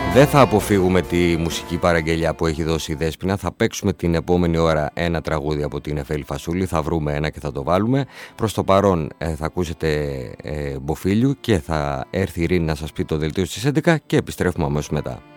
Δεν θα αποφύγουμε τη μουσική παραγγελιά που έχει δώσει η Δέσποινα. Θα παίξουμε την επόμενη ώρα ένα τραγούδι από την Εφέλη Φασούλη. Θα βρούμε ένα και θα το βάλουμε. Προς το παρόν θα ακούσετε Μποφίλιου και θα έρθει η Ειρήνη να σας πει το δελτίο στις 11 και επιστρέφουμε αμέσως μετά.